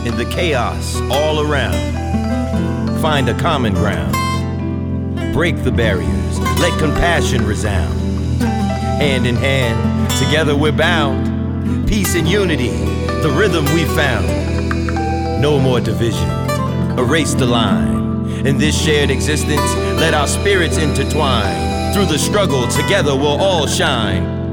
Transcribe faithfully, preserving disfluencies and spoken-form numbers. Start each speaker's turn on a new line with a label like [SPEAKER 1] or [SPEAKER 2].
[SPEAKER 1] in the chaos all around. Find a common ground. Break the barriers, let compassion resound. Hand in hand, together we're bound. Peace and unity, the rhythm we found. No more division, erase the line. In this shared existence, let our spirits intertwine. Through the struggle, together we'll all shine.